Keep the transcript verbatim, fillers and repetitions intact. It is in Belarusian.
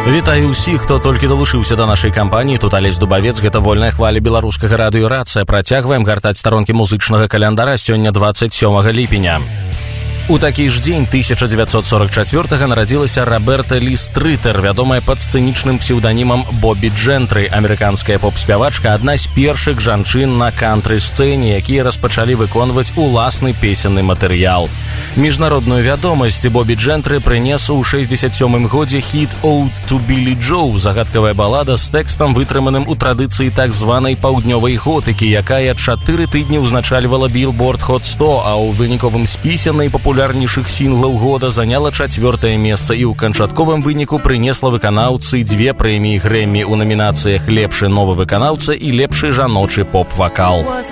Вітаю ўсіх, хто толькі далучыўся да нашай кампаніі. Тут Алесь Дубавец, гэта вольная хваля беларускага радыё «Рацыя». Працягваем гартаць старонкі музычнага календара. Сёння дваццаць сёмага ліпеня. У такі ж дзень тысяча дзевяцьсот сорок чацвёртага нарадзілася Роберта Лі Стрытер, вядомая пад сцэнічным псеўданімам Бобі Джэнтры, амерыканская поп-спявачка, адна з першых жанчын на кантры-сцэне, якія распачалі выконваць уласны песенны матэрыял. Міжнародную вядомасць Бобі Джэнтры прынес у шэсцьдзесят сёмым годзе хіт «Ode to Billie Joe», загадкавая балада з тэкстам, вытрыманым у традыцыі так званай паўднёвай готыкі, якая чатыры тыдні ўзначальвала Billboard Hot сто, а ў выніковым спісе найпапулярнейшых сінглаў года заняла чацвёртае месца і ў канчатковым выніку прынесла выканаўцы дзве прэміі Грэмі ў намінацыях «Лепшы новы выканаўца» і «Лепшы жаночы поп-вакал».